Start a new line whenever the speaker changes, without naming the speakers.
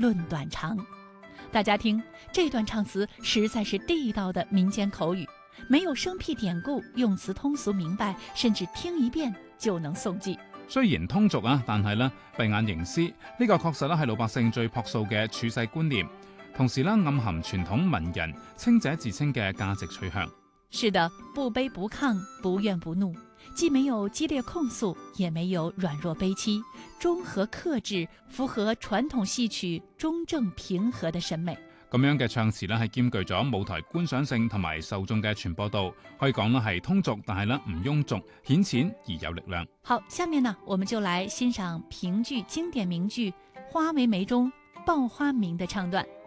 论短长。大家听，这段唱词实在是地道的民間口語，沒有生僻典故，用詞通俗明白，甚至聽一遍就能誦記。
雖然通俗啊，但係呢，閉眼凝詩呢個確實咧係老百姓最樸素嘅處世觀念，同時呢，暗含傳統文人清者自清嘅價值取向。
是的，不卑不亢，不怨不怒，既沒有激烈控訴，也沒有軟弱悲戚，中和克制，符合傳統戲曲中正平和的審美。
咁樣嘅唱詞咧係兼具咗舞台觀賞性同埋受眾嘅傳播度，可以講咧係通俗，但係咧唔庸俗，顯淺而有力量。
好，下面呢，我們就來欣賞評劇經典名劇《花為媒》中鮑花明的唱段。